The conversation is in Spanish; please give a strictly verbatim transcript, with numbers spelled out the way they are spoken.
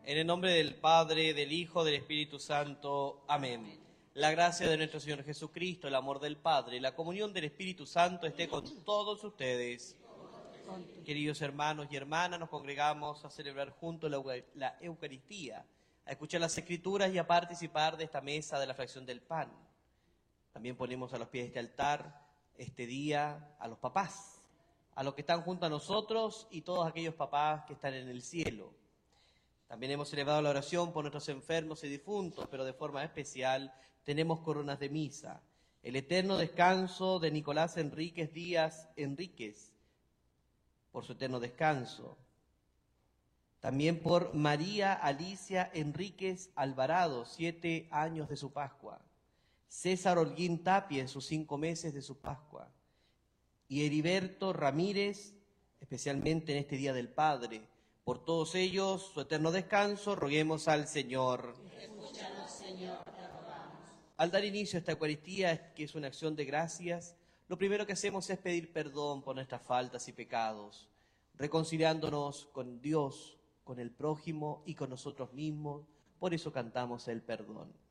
En el nombre del Padre, del Hijo, del Espíritu Santo. Amén. La gracia de nuestro Señor Jesucristo, el amor del Padre, la comunión del Espíritu Santo esté con todos ustedes. Queridos hermanos y hermanas, nos congregamos a celebrar juntos la, la Eucaristía, a escuchar las Escrituras y a participar de esta mesa de la fracción del pan. También ponemos a los pies de este altar este día a los papás, a los que están junto a nosotros y todos aquellos papás que están en el cielo. También hemos celebrado la oración por nuestros enfermos y difuntos, pero de forma especial tenemos coronas de misa. El eterno descanso de Nicolás Enríquez Díaz Enríquez, por su eterno descanso. También por María Alicia Enríquez Alvarado, siete años de su Pascua. César Holguín Tapia en sus cinco meses de su Pascua. Y Heriberto Ramírez, especialmente en este Día del Padre. Por todos ellos, su eterno descanso, roguemos al Señor. Escúchanos, Señor, te rogamos. Al dar inicio a esta Eucaristía, que es una acción de gracias, lo primero que hacemos es pedir perdón por nuestras faltas y pecados, reconciliándonos con Dios, con el prójimo y con nosotros mismos. Por eso cantamos el perdón.